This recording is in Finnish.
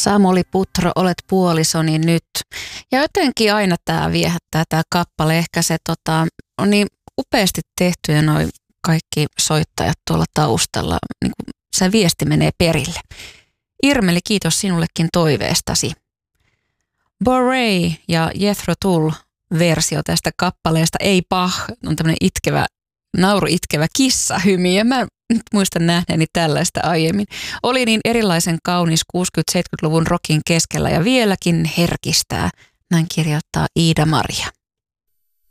Samuli Putro, olet puolisoni nyt. Ja jotenkin aina tämä viehättää tämä kappale. Ehkä se on niin upeasti tehty ja noi kaikki soittajat tuolla taustalla. Niin kuin se viesti menee perille. Irmeli, kiitos sinullekin toiveestasi. Borey ja Jethro Tull versio tästä kappaleesta Ei pah on tämmöinen nauru-itkevä kissahymi. Ja mä nyt muistan nähneeni tällaista aiemmin. Oli niin erilaisen kaunis 60-70-luvun rockin keskellä ja vieläkin herkistää. Näin kirjoittaa Iida Maria.